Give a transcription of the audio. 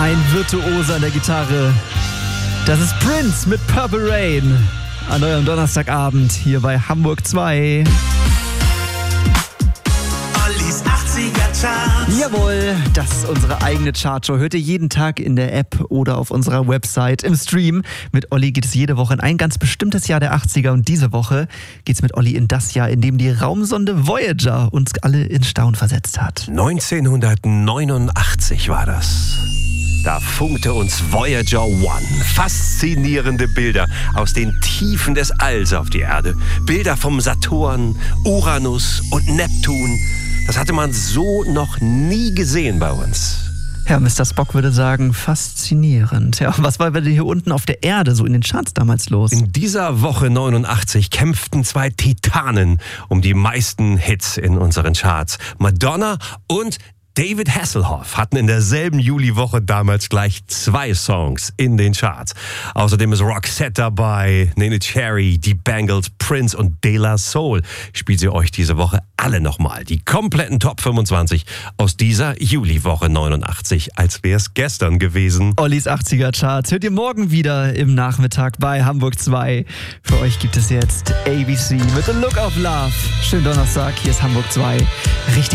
Ein Virtuose an der Gitarre. Das ist Prince mit Purple Rain. An eurem Donnerstagabend hier bei Hamburg 2. Ollis 80er Charts. Jawohl, das ist unsere eigene Chartshow. Hört ihr jeden Tag in der App oder auf unserer Website im Stream. Mit Olli geht es jede Woche in ein ganz bestimmtes Jahr der 80er. Und diese Woche geht es mit Olli in das Jahr, in dem die Raumsonde Voyager uns alle in Staunen versetzt hat. 1989 war das. Da funkte uns Voyager 1 faszinierende Bilder aus den Tiefen des Alls auf die Erde. Bilder vom Saturn, Uranus und Neptun. Das hatte man so noch nie gesehen bei uns. Ja, Mr. Spock würde sagen, faszinierend. Ja, was war denn hier unten auf der Erde so in den Charts damals los? In dieser Woche 89 kämpften zwei Titanen um die meisten Hits in unseren Charts. Madonna und David Hasselhoff hatten in derselben Juliwoche damals gleich 2 Songs in den Charts. Außerdem ist Roxette dabei, Neneh Cherry, die Bangles, Prince und De La Soul. Spielt sie euch diese Woche alle nochmal. Die kompletten Top 25 aus dieser Juliwoche 89, als wäre es gestern gewesen. Ollis 80er Charts hört ihr morgen wieder im Nachmittag bei Hamburg 2. Für euch gibt es jetzt ABC mit The Look of Love. Schönen Donnerstag, hier ist Hamburg 2. Richtig